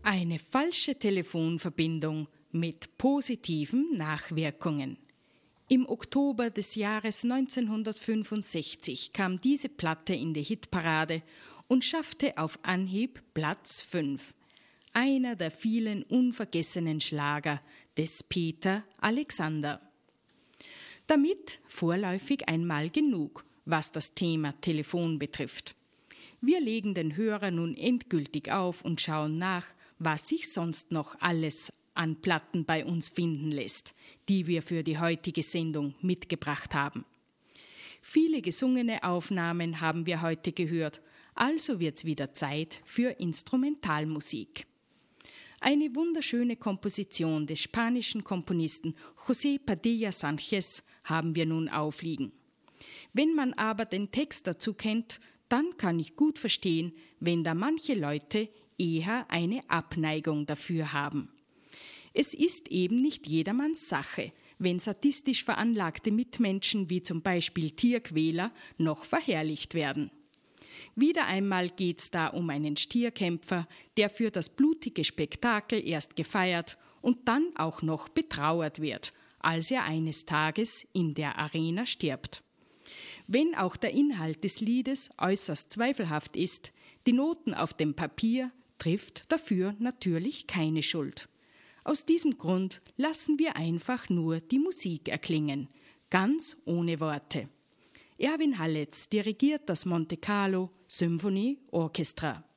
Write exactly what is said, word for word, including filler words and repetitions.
Eine falsche Telefonverbindung mit positiven Nachwirkungen. Im Oktober des Jahres neunzehnhundertfünfundsechzig kam diese Platte in die Hitparade und schaffte auf Anhieb Platz fünf. Einer der vielen unvergessenen Schlager des Peter Alexander. Damit vorläufig einmal genug, was das Thema Telefon betrifft. Wir legen den Hörer nun endgültig auf und schauen nach, was sich sonst noch alles an Platten bei uns finden lässt, die wir für die heutige Sendung mitgebracht haben. Viele gesungene Aufnahmen haben wir heute gehört, also wird's wieder Zeit für Instrumentalmusik. Eine wunderschöne Komposition des spanischen Komponisten José Padilla Sánchez haben wir nun aufliegen. Wenn man aber den Text dazu kennt, dann kann ich gut verstehen, wenn da manche Leute eher eine Abneigung dafür haben. Es ist eben nicht jedermanns Sache, wenn sadistisch veranlagte Mitmenschen wie zum Beispiel Tierquäler noch verherrlicht werden. Wieder einmal geht's da um einen Stierkämpfer, der für das blutige Spektakel erst gefeiert und dann auch noch betrauert wird, als er eines Tages in der Arena stirbt. Wenn auch der Inhalt des Liedes äußerst zweifelhaft ist, die Noten auf dem Papier trifft dafür natürlich keine Schuld. Aus diesem Grund lassen wir einfach nur die Musik erklingen, ganz ohne Worte. Erwin Halletz dirigiert das Monte Carlo Symphony Orchestra.